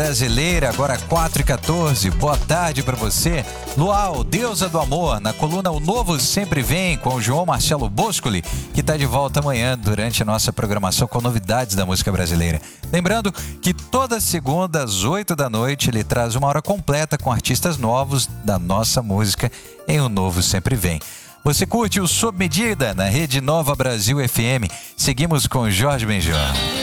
Brasileira, agora 4h14. Boa tarde para você. Luau, deusa do amor, na coluna O Novo Sempre Vem, com o João Marcelo Boscoli, que está de volta amanhã durante a nossa programação com novidades da música brasileira. Lembrando que toda segunda às 8 da noite ele traz uma hora completa com artistas novos da nossa música em O Novo Sempre Vem. Você curte o Sob Medida na Rede Nova Brasil FM. Seguimos com Jorge Benjor.